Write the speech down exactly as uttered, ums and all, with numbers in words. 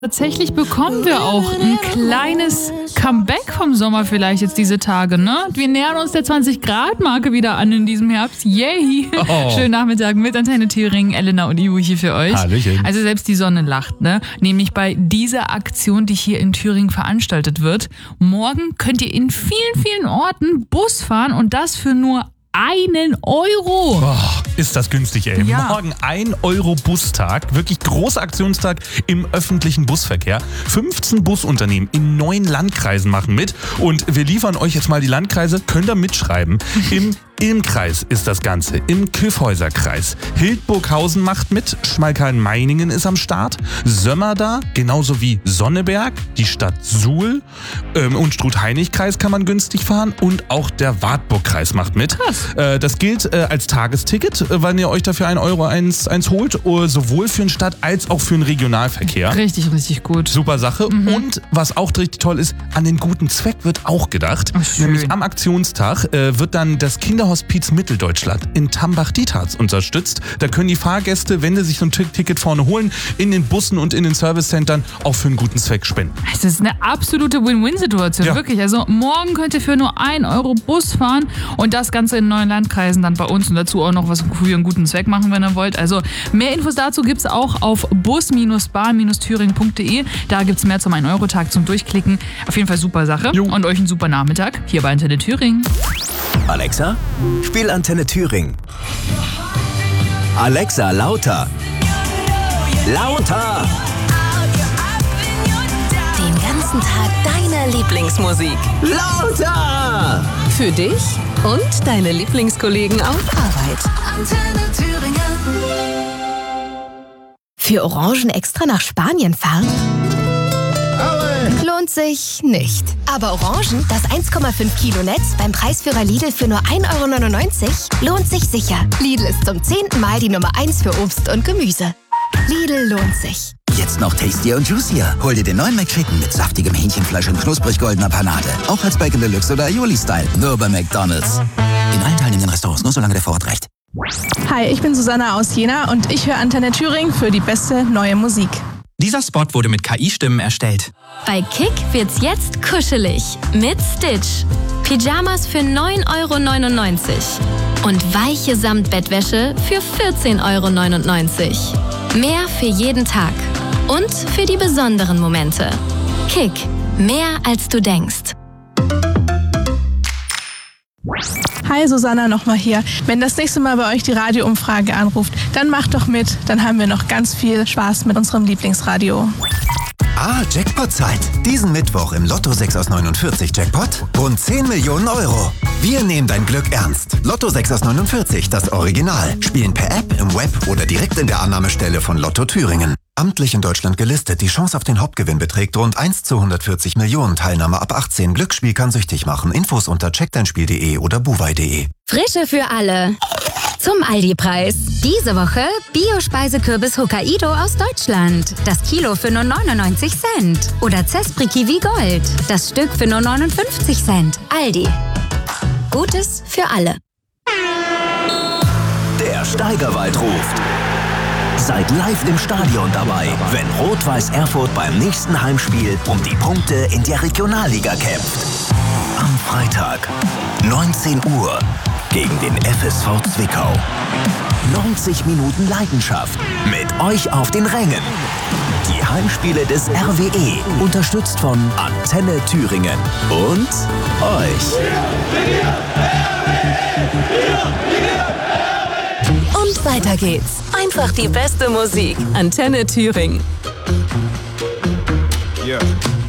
Tatsächlich bekommen wir auch ein kleines Comeback vom Sommer vielleicht jetzt diese Tage, ne? Wir nähern uns der zwanzig-Grad-Marke wieder an in diesem Herbst. Yay! Oh. Schönen Nachmittag mit Antenne Thüringen, Elena und Ivo hier für euch. Hallöchen. Also selbst die Sonne lacht, ne? Nämlich bei dieser Aktion, die hier in Thüringen veranstaltet wird. Morgen könnt ihr in vielen, vielen Orten Bus fahren und das für nur einen Euro. Oh, ist das günstig, ey. Ja. Morgen ein Euro Bustag. Wirklich großer Aktionstag im öffentlichen Busverkehr. fünfzehn Busunternehmen in neun Landkreisen machen mit. Und wir liefern euch jetzt mal die Landkreise. Könnt ihr mitschreiben. Im Ilm-Kreis ist das Ganze. Im Kyffhäuser-Kreis. Hildburghausen macht mit. Schmalkalden-Meiningen ist am Start. Sömmerda, genauso wie Sonneberg. Die Stadt Suhl. Ähm, und Struth-Heinig-Kreis kann man günstig fahren. Und auch der Wartburg-Kreis macht mit. Krass. Äh, das gilt äh, als Tagesticket, äh, wenn ihr euch dafür ein Euro eins, eins holt. Uh, sowohl für den Stadt- als auch für den Regionalverkehr. Richtig, richtig gut. Super Sache. Mhm. Und was auch richtig toll ist, an den guten Zweck wird auch gedacht. Ach, schön. Nämlich am Aktionstag äh, wird dann das Kinderhospiz Mitteldeutschland in Tambach-Dietharz unterstützt. Da können die Fahrgäste, wenn sie sich so ein T- Ticket vorne holen, in den Bussen und in den Servicecentern auch für einen guten Zweck spenden. Es ist eine absolute Win-Win-Situation, Ja. wirklich. Also morgen könnt ihr für nur ein Euro Bus fahren und das Ganze in neuen Landkreisen dann bei uns und dazu auch noch was für einen guten Zweck machen, wenn ihr wollt. Also mehr Infos dazu gibt's auch auf bus bar thüringen punkt de. Da gibt's mehr zum ein Euro Tag zum Durchklicken. Auf jeden Fall super Sache. Jo. Und euch einen super Nachmittag hier bei Antenne Thüringen. Alexa, spiel Antenne Thüringen. Alexa, lauter. Lauter. Den ganzen Tag deine Lieblingsmusik. Lauter. Für dich und deine Lieblingskollegen auf Arbeit. Antenne Thüringen. Für Orangen extra nach Spanien fahren? Lohnt sich nicht. Aber Orangen, das eins Komma fünf Kilo Netz beim Preisführer Lidl für nur ein Euro neunundneunzig, lohnt sich sicher. Lidl ist zum zehnten Mal die Nummer eins für Obst und Gemüse. Lidl lohnt sich. Jetzt noch tastier und juicier. Hol dir den neuen McChicken mit saftigem Hähnchenfleisch und knusprig goldener Panade. Auch als Bacon Deluxe oder Aioli-Style. Nur bei McDonald's. In allen teilnehmenden Restaurants, nur solange der Vorrat reicht. Hi, ich bin Susanna aus Jena und ich höre Antenne Thüringen für die beste neue Musik. Dieser Spot wurde mit K I-Stimmen erstellt. Bei Kick wird's jetzt kuschelig mit Stitch. Pyjamas für neun Euro neunundneunzig und weiche Samtbettwäsche für vierzehn Euro neunundneunzig. Mehr für jeden Tag und für die besonderen Momente. Kick, mehr als du denkst. Hi, Susanna nochmal hier. Wenn das nächste Mal bei euch die Radioumfrage anruft, dann macht doch mit. Dann haben wir noch ganz viel Spaß mit unserem Lieblingsradio. Ah, Jackpot-Zeit. Diesen Mittwoch im Lotto sechs aus neunundvierzig Jackpot rund zehn Millionen Euro. Wir nehmen dein Glück ernst. Lotto sechs aus neunundvierzig, das Original. Spielen per App, im Web oder direkt in der Annahmestelle von Lotto Thüringen. Amtlich in Deutschland gelistet. Die Chance auf den Hauptgewinn beträgt rund eins zu hundertvierzig Millionen. Teilnahme ab achtzehn. Glücksspiel kann süchtig machen. Infos unter check dein spiel punkt de oder buwei punkt de. Frische für alle. Zum Aldi-Preis. Diese Woche Bio-Speisekürbis Hokkaido aus Deutschland. Das Kilo für nur neunundneunzig Cent. Oder Zespri Kiwi Gold. Das Stück für nur neunundfünfzig Cent. Aldi. Gutes für alle. Der Steigerwald ruft. Seid live im Stadion dabei, wenn Rot-Weiß Erfurt beim nächsten Heimspiel um die Punkte in der Regionalliga kämpft. Am Freitag, neunzehn Uhr, gegen den F S V Zwickau. neunzig Minuten Leidenschaft mit euch auf den Rängen. Die Heimspiele des R W E, unterstützt von Antenne Thüringen und euch. Und weiter geht's. Einfach die beste Musik. Antenne Thüringen. Yeah.